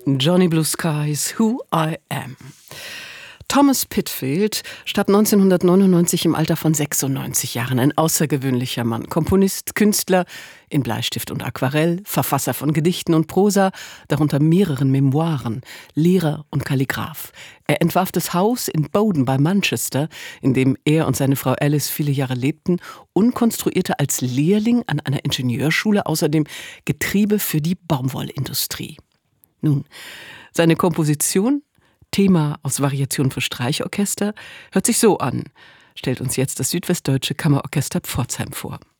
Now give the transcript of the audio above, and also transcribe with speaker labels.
Speaker 1: Johnny Blue Skies, Who I Am. Thomas Pitfield starb 1999 im Alter von 96 Jahren. Ein außergewöhnlicher Mann. Komponist, Künstler in Bleistift und Aquarell, Verfasser von Gedichten und Prosa, darunter mehreren Memoiren, Lehrer und Kalligraph. Er entwarf das Haus in Bowden bei Manchester, in dem er und seine Frau Alice viele Jahre lebten, und konstruierte als Lehrling an einer Ingenieurschule außerdem Getriebe für die Baumwollindustrie. Nun, seine Komposition, Thema aus Variation für Streichorchester, hört sich so an, stellt uns jetzt das Südwestdeutsche Kammerorchester Pforzheim vor.